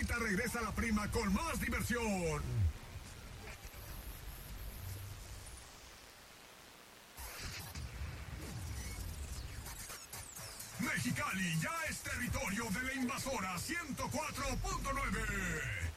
Ahorita regresa la prima con más diversión. Mexicali ya es territorio de la invasora 104.9.